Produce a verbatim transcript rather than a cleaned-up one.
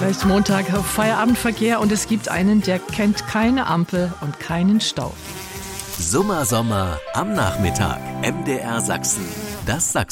ist Montag, Feierabendverkehr und es gibt einen, der kennt keine Ampel und keinen Stau. Summer Sommer am Nachmittag. M D R Sachsen. Das Sachsen.